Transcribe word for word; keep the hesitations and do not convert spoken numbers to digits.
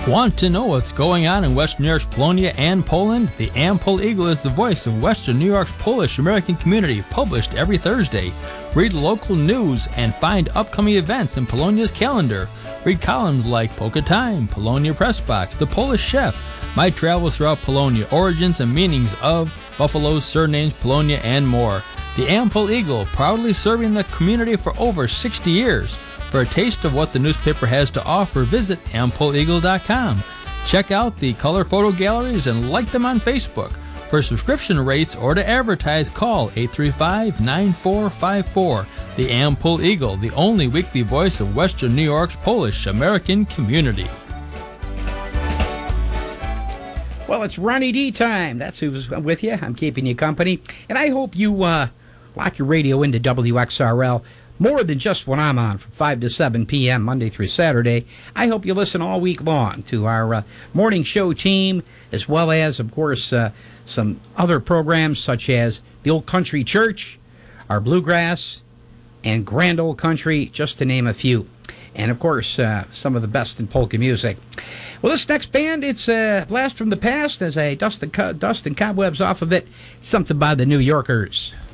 Want to know what's going on in Western New York's Polonia and Poland? The Am-Pol Eagle is the voice of Western New York's Polish-American community, published every Thursday. Read local news and find upcoming events in Polonia's calendar. Read columns like Polka Time, Polonia Press Box, The Polish Chef, My Travels Throughout Polonia, Origins and Meanings of Buffalo's Surnames, Polonia, and more. The Am-Pol Eagle, proudly serving the community for over sixty years. For a taste of what the newspaper has to offer, visit am pol eagle dot com. Check out the color photo galleries and like them on Facebook. For subscription rates or to advertise, call eight three five, nine four five four. The Am-Pol Eagle, the only weekly voice of Western New York's Polish-American community. Well, it's Ronnie D time. That's who's with you. I'm keeping you company. And I hope you uh, lock your radio into W X R L more than just when I'm on from five to seven p.m. Monday through Saturday. I hope you listen all week long to our uh, morning show team, as well as, of course, uh, some other programs such as the Old Country Church, our Bluegrass, and Grand Old Country, just to name a few. And, of course, uh, some of the best in polka music. Well, this next band, it's a blast from the past as I dust the, co- dust and cobwebs off of it. It's something by the New Yorkers.